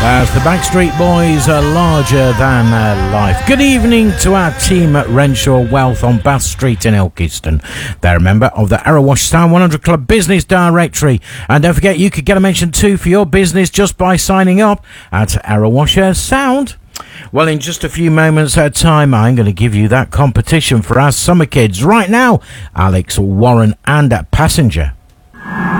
As the Backstreet Boys are larger than life. Good evening to our team at Renshaw Wealth on Bath Street in Ilkeston. They're a member of the Arrowash Sound 100 Club Business Directory. And don't forget, you could get a mention too for your business just by signing up at Arrowash Sound. Well, in just a few moments at a time, I'm going to give you that competition for our summer kids. Right now, Alex, Warren and Passenger.